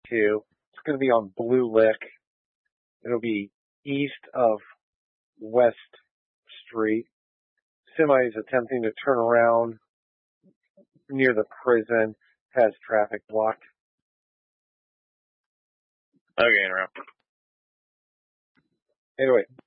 2. It's going to be on Blue Lick. It'll be east of West Street. Semi is attempting to turn around near the prison, has traffic blocked. Okay, Enro. Anyway,